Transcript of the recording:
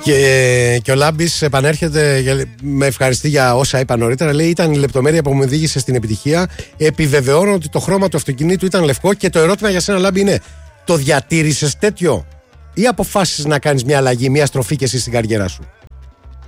Και ο Λάμπης επανέρχεται, με ευχαριστεί για όσα είπα νωρίτερα. Λέει: ήταν η λεπτομέρεια που μου οδήγησε στην επιτυχία. Επιβεβαιώνω ότι το χρώμα του αυτοκινήτου ήταν λευκό. Και το ερώτημα για σένα, Λάμπη, είναι: το διατήρησες τέτοιο ή αποφάσισες να κάνεις μια αλλαγή, μια στροφή και εσύ στην καριέρα σου?